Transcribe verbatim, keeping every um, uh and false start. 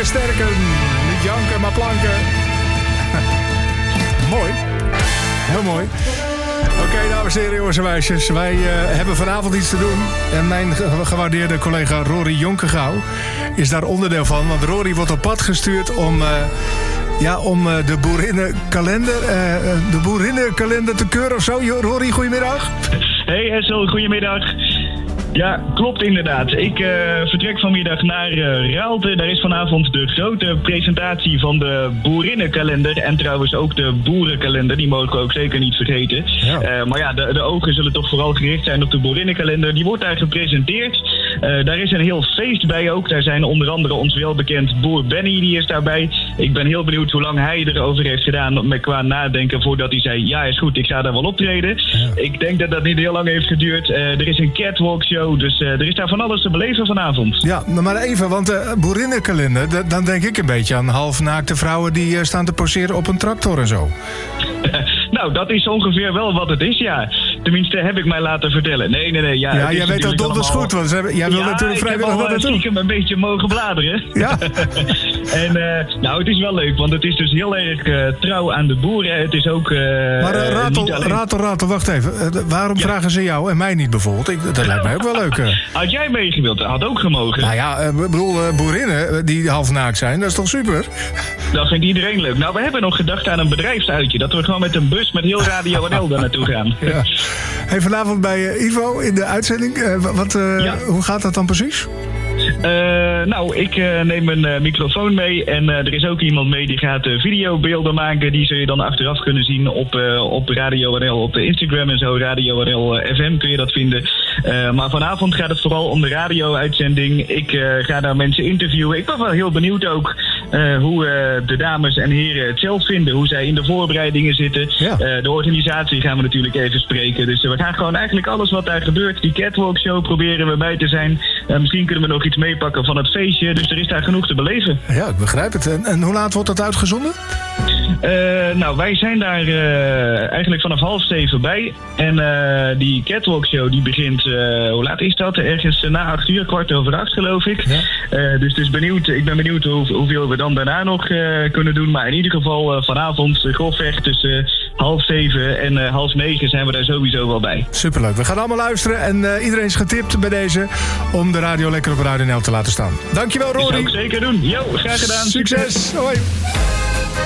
sterke sterken. Niet janken, maar planken. Mooi. Heel mooi. Oké, okay, dames en heren, jongens en meisjes. Wij uh, hebben vanavond iets te doen. En mijn gewaardeerde collega Rory Jonkegouw is daar onderdeel van. Want Rory wordt op pad gestuurd om... Uh, Ja, om uh, de boerinnenkalender, uh, de boerinnenkalender te keuren of zo. Rory, goedemiddag. Hey Essel, goedemiddag. Ja, klopt inderdaad. Ik uh, vertrek vanmiddag naar uh, Raalte. Daar is vanavond de grote presentatie van de boerinnenkalender. En trouwens ook de boerenkalender. Die mogen we ook zeker niet vergeten. Ja. Uh, maar ja, de, de ogen zullen toch vooral gericht zijn op de boerinnenkalender. Die wordt daar gepresenteerd. Uh, daar is een heel feest bij ook. Daar zijn onder andere ons welbekend boer Benny, die is daarbij. Ik ben heel benieuwd hoe lang hij erover heeft gedaan met qua nadenken voordat hij zei, ja is goed, ik ga daar wel optreden. Ja. Ik denk dat dat niet heel lang heeft geduurd. Uh, er is een catwalk show, dus uh, er is daar van alles te beleven vanavond. Ja, maar even, want de uh, boerinnenkalender, d- dan denk ik een beetje aan halfnaakte vrouwen die uh, staan te poseren op een tractor en zo. Nou, dat is ongeveer wel wat het is, ja. Tenminste, heb ik mij laten vertellen. Nee, nee, nee. Ja, ja jij weet dat donders allemaal... goed, want ze hebben, jij wil ja, natuurlijk vrijwillig wat naartoe. Ik heb een beetje mogen bladeren. Ja. en uh, nou, het is wel leuk, want het is dus heel erg uh, trouw aan de boeren. Het is ook... Uh, maar uh, ratel, alleen... ratel, ratel, wacht even. Uh, waarom ja. vragen ze jou en mij niet bijvoorbeeld? Ik, dat lijkt mij ook wel leuk. Uh. Had jij meegewild? Dat had ook gemogen. Nou ja, ik uh, bedoel, uh, boerinnen die half naakt zijn, dat is toch super? Dat vindt iedereen leuk. Nou, we hebben nog gedacht aan een bedrijfsuitje. Dat we gewoon met een bus met heel Radio N L daar naartoe gaan. Ja. Hey, vanavond bij uh, Ivo in de uitzending. Uh, wat, uh, ja. Hoe gaat dat dan precies? Uh, nou, ik uh, neem een uh, microfoon mee en uh, er is ook iemand mee die gaat uh, videobeelden maken. Die zul je dan achteraf kunnen zien op, uh, op Radio N L, op de Instagram en zo. Radio N L uh, F M kun je dat vinden. Uh, maar vanavond gaat het vooral om de radio-uitzending. Ik uh, ga daar mensen interviewen. Ik ben wel heel benieuwd ook uh, hoe uh, de dames en heren het zelf vinden. Hoe zij in de voorbereidingen zitten. Ja. Uh, de organisatie gaan we natuurlijk even spreken. Dus uh, we gaan gewoon eigenlijk alles wat daar gebeurt. Die catwalk show proberen we bij te zijn. Uh, misschien kunnen we nog iets meepakken van het feestje. Dus er is daar genoeg te beleven. Ja, ik begrijp het. En, en hoe laat wordt dat uitgezonden? Uh, nou, wij zijn daar uh, eigenlijk vanaf half zeven bij. En uh, die catwalk show die begint, uh, hoe laat is dat? Ergens uh, na acht uur, kwart over acht geloof ik. Ja. Uh, dus, dus benieuwd, ik ben benieuwd hoe, hoeveel we dan daarna nog uh, kunnen doen. Maar in ieder geval uh, vanavond uh, grofweg tussen uh, half zeven en uh, half negen zijn we daar sowieso wel bij. Superleuk. We gaan allemaal luisteren en uh, iedereen is getipt bij deze om de radio lekker op Radio N L te laten staan. Dankjewel, Rory. Dat zou ik zeker doen. Jo, graag gedaan. Succes. Succes. Hoi.